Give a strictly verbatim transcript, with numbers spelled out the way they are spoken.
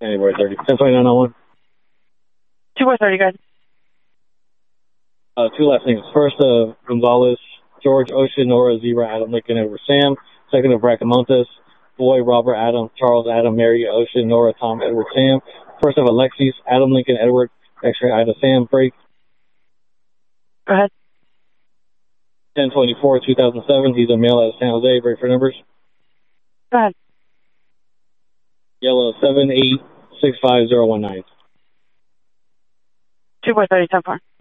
January thirty. ten twenty-nine oh one. two four thirty, guys. Uh, two last names. First, uh, Gonzalez, George, Ocean, Nora, Zebra, Adam, Lincoln, Edward, Sam. Second, of Bracamontes, Boy, Robert, Adam, Charles, Adam, Mary, Ocean, Nora, Tom, Edward, Sam. First of Alexis, Adam, Lincoln, Edward, X-ray, Ida, Sam, break. Go ahead. ten twenty-four, two thousand seven. He's a male out of San Jose. Break for numbers. Go ahead. Yellow, seven eight six five zero one nine. two four thirty, ten four.